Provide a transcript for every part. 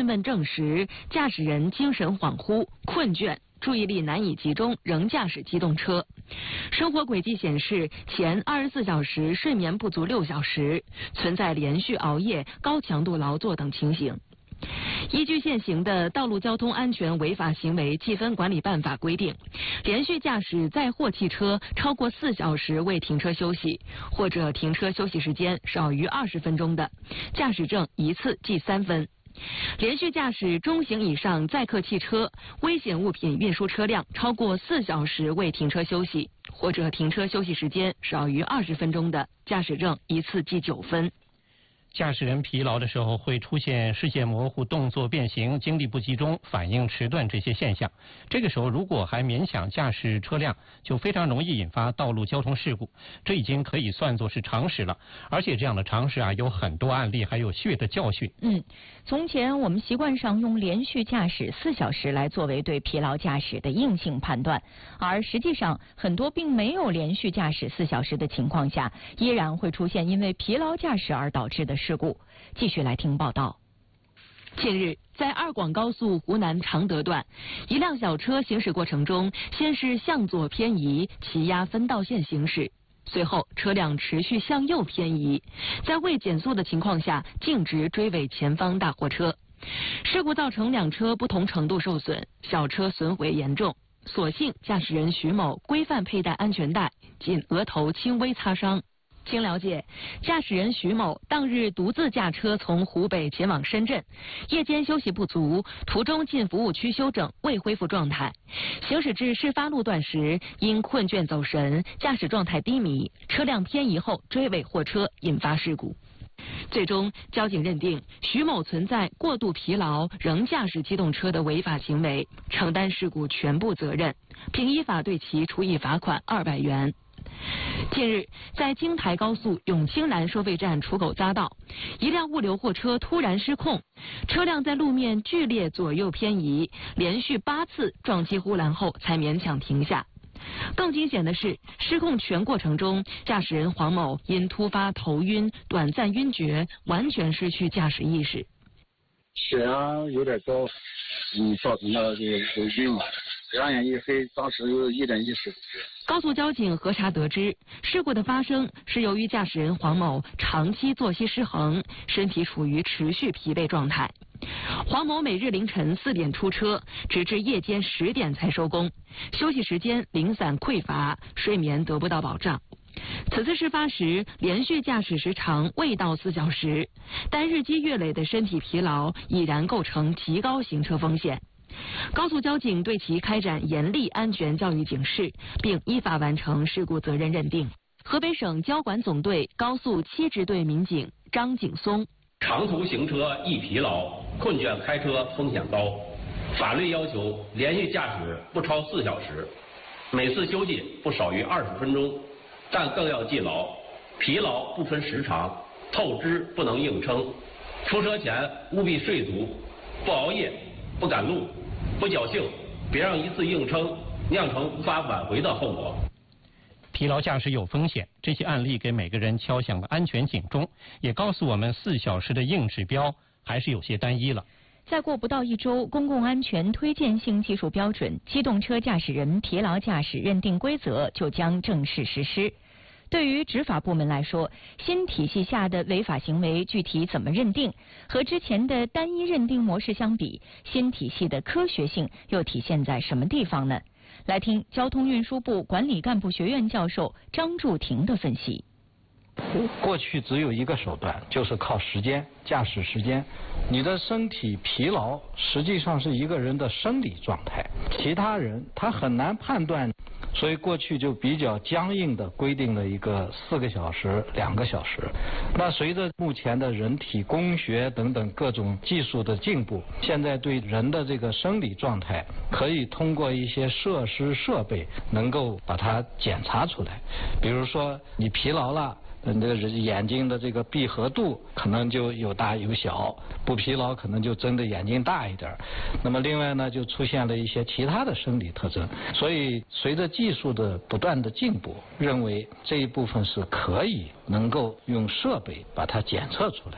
讯问证实，驾驶人精神恍惚、困倦。注意力难以集中，仍驾驶机动车。生活轨迹显示，前24小时睡眠不足6小时，存在连续熬夜、高强度劳作等情形。依据现行的《道路交通安全违法行为记分管理办法》规定，连续驾驶载货汽车超过4小时未停车休息，或者停车休息时间少于20分钟的，驾驶证一次记3分。连续驾驶中型以上载客汽车、危险物品运输车辆超过4小时未停车休息，或者停车休息时间少于20分钟的，驾驶证一次记9分。 驾驶人疲劳的时候会出现视线模糊、动作变形、精力不集中、反应迟钝这些现象。这个时候如果还勉强驾驶车辆，就非常容易引发道路交通事故。这已经可以算作是常识了，而且这样的常识有很多案例，还有血的教训。 从前我们习惯上用连续驾驶4小时来作为对疲劳驾驶的硬性判断，而实际上很多并没有连续驾驶4小时的情况下，依然会出现因为疲劳驾驶而导致的事故。继续来听报道。 近日，在2广高速湖南常德段，一辆小车行驶过程中，先是向左偏移，骑压分道线行驶，随后车辆持续向右偏移，在未减速的情况下，径直追尾前方大货车。事故造成2车不同程度受损，小车损毁严重，所幸驾驶人徐某规范佩戴安全带，仅额头轻微擦伤。经了解，驾驶人徐某当日独自驾车从湖北前往深圳，夜间休息不足，途中进服务区休整，未恢复状态。行驶至事发路段时，因困倦走神，驾驶状态低迷，车辆偏移后追尾货车，引发事故。最终，交警认定徐某存在过度疲劳仍驾驶机动车的违法行为，承担事故全部责任，并依法对其处以罚款200元。近日，在京台高速永清南收费站出口匝道，一辆物流货车突然失控，车辆在路面剧烈左右偏移，连续8次撞击护栏后才勉强停下。更惊险的是，失控全过程中，驾驶人黄某因突发头晕、短暂晕厥，完全失去驾驶意识。 血压有点高，造成了这个晕了。两眼一黑，当时有一点意识不觉。 高速交警核查得知，事故的发生是由于驾驶人黄某长期作息失衡，身体处于持续疲惫状态。黄某每日凌晨4点出车，直至夜间10点才收工，休息时间零散匮乏，睡眠得不到保障。此次事发时，连续驾驶时长未到4小时，但日积月累的身体疲劳已然构成极高行车风险。高速交警对其开展严厉安全教育警示，并依法完成事故责任认定。河北省交管总队高速7支队民警张景松： 长途行车易疲劳，困倦开车风险高。法律要求连续驾驶不超4小时，每次休息不少于20分钟，但更要记牢：疲劳不分时长，透支不能硬撑。出车前务必睡足，不熬夜，不赶路，不侥幸，别让一次硬撑酿成无法挽回的后果。 疲劳驾驶有风险，这些案例给每个人敲响了安全警钟，也告诉我们4小时的硬指标还是有些单一了。 再过不到1周，公共安全推荐性技术标准《机动车驾驶人疲劳驾驶认定规则》就将正式实施。对于执法部门来说，新体系下的违法行为具体怎么认定，和之前的单一认定模式相比，新体系的科学性又体现在什么地方呢？来听交通运输部管理干部学院教授张柱廷的分析。 过去只有一个手段，就是靠时间，驾驶时间。你的身体疲劳实际上是一个人的生理状态，其他人他很难判断，所以过去就比较僵硬的规定了一个4个小时、2个小时。那随着目前的人体工学等等各种技术的进步，现在对人的这个生理状态可以通过一些设施设备能够把它检查出来。比如说你疲劳了，这个眼睛的这个闭合度可能就有大有小，不疲劳可能就睁的眼睛大一点。那么另外呢，就出现了一些其他的生理特征。所以随着技术的不断的进步，认为这一部分是可以能够用设备把它检测出来的。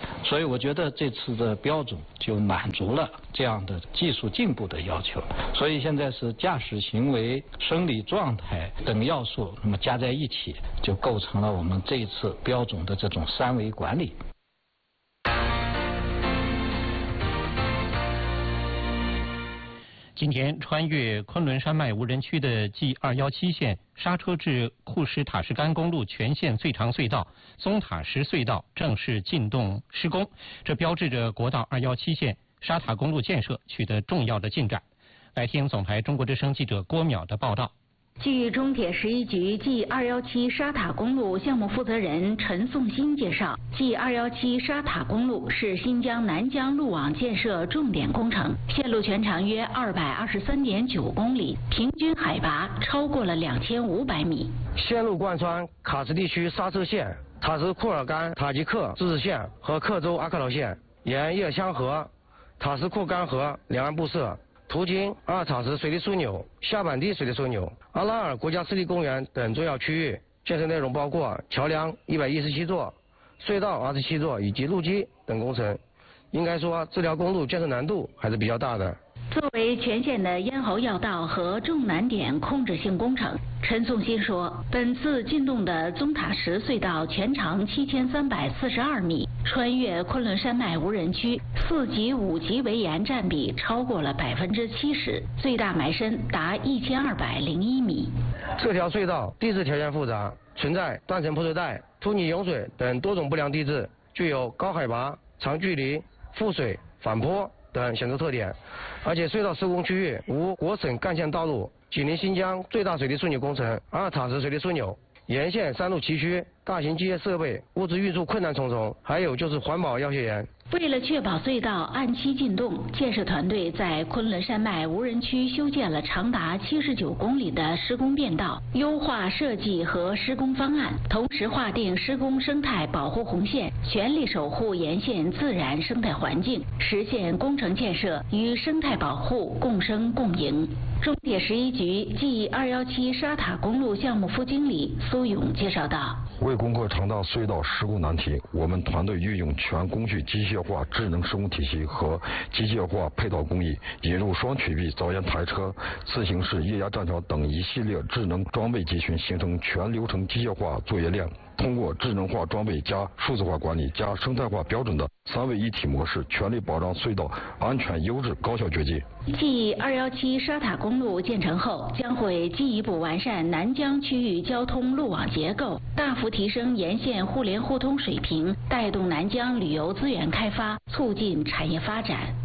所以我觉得这次的标准就满足了这样的技术进步的要求。所以现在是驾驶行为、生理状态等要素，那么加在一起，就构成了我们这一次标准的这种3维管理。 今天穿越昆仑山脉无人区的 G217线刹车至库什塔什干公路全线最长隧道松塔什隧道正式进洞施工，这标志着国道217线沙塔公路建设取得重要的进展。来听总台中国之声记者郭淼的报道。 据中铁11局 G217沙塔公路项目负责人陈颂新介绍， G217沙塔公路是新疆南疆路网建设重点工程，线路全长约223.9公里，平均海拔超过了2500米。 线路贯穿喀什地区刹车线、塔什库尔干塔吉克自治县和克州阿克劳县，沿叶羌河、塔什库干河两岸布设，途经阿尔塔什水利枢纽、夏板地水利枢纽、阿拉尔国家湿地公园等重要区域。建设内容包括桥梁117座、隧道27座以及路基等工程。应该说，这条公路建设难度还是比较大的。 作为全县的咽喉要道和重难点控制性工程，陈颂新说，本次进洞的宗塔什隧道全长7342米，穿越昆仑山脉无人区，4级5级围岩占比超过了70%，最大埋深达1201米。 这条隧道地质条件复杂，存在断层破碎带、突泥涌水等多种不良地质，具有高海拔、长距离、覆水、反坡等显著特点，而且隧道施工区域无国省干线道路，紧邻新疆最大水利枢纽工程阿尔塔什水利枢纽，沿线山路崎岖，大型机械设备物资运输困难重重，还有就是环保要求严。 为了确保隧道按期进洞，建设团队在昆仑山脉无人区修建了长达79公里的施工便道，优化设计和施工方案，同时划定施工生态保护红线，全力守护沿线自然生态环境，实现工程建设与生态保护共生共赢。中铁11局 G217沙塔公路项目副经理苏勇介绍道： 为攻克长大隧道施工难题，我们团队运用全工序机械化智能施工体系和机械化配套工艺，引入双曲臂早岩台车、自行式液压站桥等一系列智能装备集群，形成全流程机械化作业链。通过智能化装备加数字化管理加生态化标准的3位一体模式，全力保障隧道安全、优质、高效掘机。 G217沙塔公路建成后，将会进一步完善南疆区域交通路网结构，大幅提升沿线互联互通水平，带动南疆旅游资源开发，促进产业发展。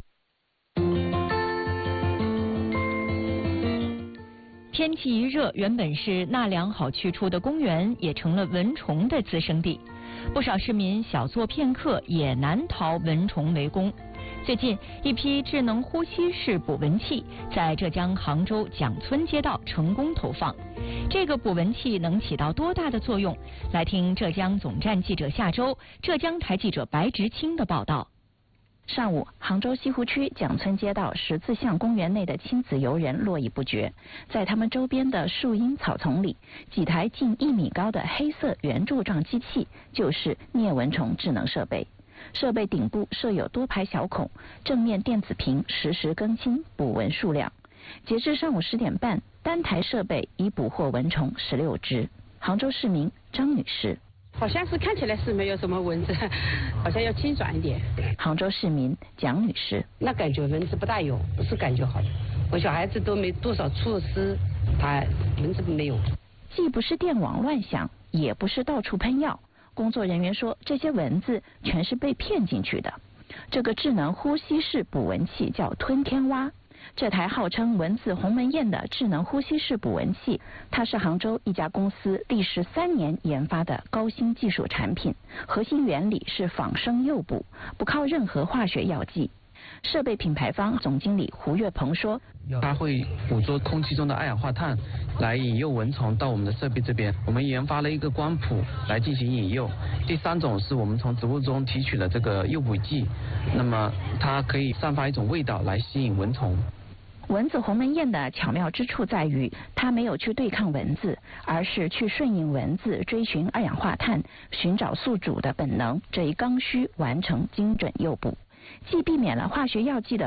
天气一热，原本是纳凉好去处的公园，也成了蚊虫的滋生地。不少市民小坐片刻，也难逃蚊虫围攻。最近，一批智能呼吸式捕蚊器在浙江杭州蒋村街道成功投放。这个捕蚊器能起到多大的作用？来听浙江总站记者夏周、浙江台记者白直清的报道。 上午，杭州西湖区蒋村街道十字巷公园内的亲子游人络绎不绝，在他们周边的树荫草丛里，几台近1米高的黑色圆柱状机器就是灭蚊虫智能设备。设备顶部设有多排小孔，正面电子屏实时更新捕蚊数量。截至上午10点半，单台设备已捕获蚊虫16只。杭州市民张女士。 好像是看起来是没有什么蚊子，好像要清爽一点。 杭州市民蒋女士， 那感觉蚊子不大有，不是感觉好的。我小孩子都没多少措施，他蚊子没有。 既不是电网乱响，也不是到处喷药。工作人员说，这些蚊子全是被骗进去的。这个智能呼吸式捕蚊器叫吞天蛙。这台号称蚊子鸿门宴的智能呼吸式捕蚊器，它是杭州一家公司历时3年研发的高新技术产品，核心原理是仿生诱捕，不靠任何化学药剂。设备品牌方总经理胡月鹏说， 它会捕捉空气中的二氧化碳，来引诱蚊虫到我们的设备这边。我们研发了一个光谱来进行引诱。第3种是我们从植物中提取了这个诱捕剂，那么它可以散发一种味道来吸引蚊虫。 蚊子鸿门宴的巧妙之处在于，它没有去对抗蚊子，而是去顺应蚊子追寻二氧化碳、寻找宿主的本能，这一刚需完成精准诱捕，既避免了化学药剂的